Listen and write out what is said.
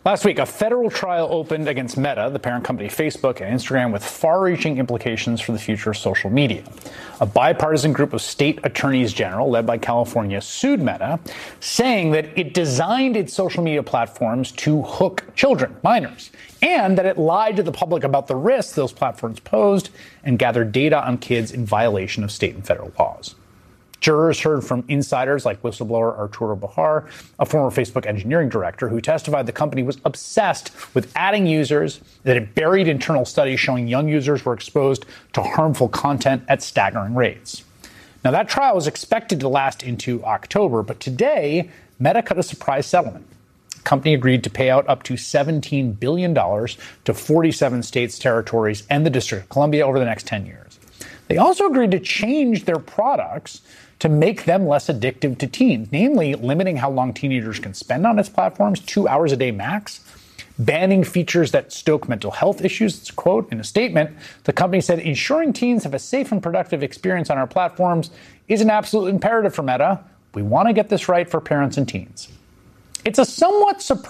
Last week, a federal trial opened against Meta, the parent company Facebook and Instagram, with far-reaching implications for the future of social media. A bipartisan group of state attorneys general, led by California, sued Meta, saying that it designed its social media platforms to hook children, minors, and that it lied to the public about the risks those platforms posed and gathered data on kids in violation of state and federal laws. Jurors heard from insiders like whistleblower Arturo Bahar, a former Facebook engineering director, who testified the company was obsessed with adding users, that it buried internal studies showing young users were exposed to harmful content at staggering rates. Now, that trial was expected to last into October, but today, Meta cut a surprise settlement. The company agreed to pay out up to $17 billion to 47 states, territories, and the District of Columbia over the next 10 years. They also agreed to change their products to make them less addictive to teens, namely limiting how long teenagers can spend on its platforms, 2 hours a day max, banning features that stoke mental health issues. It's a quote in a statement. The company said, ensuring teens have a safe and productive experience on our platforms is an absolute imperative for Meta. We want to get this right for parents and teens. It's a somewhat surprising